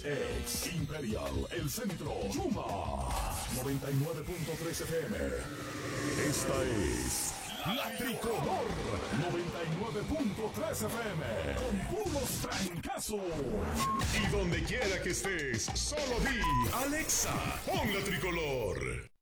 Ex Imperial, El Centro, Yuma, 99.3 FM. Esta es La Tricolor, 99.3 FM, con puros trancazos. Y donde quiera que estés, solo di, Alexa, pon La Tricolor.